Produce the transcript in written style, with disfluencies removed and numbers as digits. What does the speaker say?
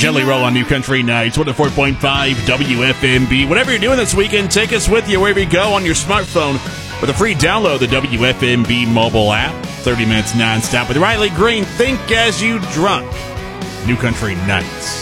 Jelly Roll on New Country Nights, 104.5 WFMB. Whatever you're doing this weekend, take us with you wherever you go on your smartphone with a free download, the WFMB mobile app. 30 minutes nonstop with Riley Green. Think as you drunk. New Country Nights.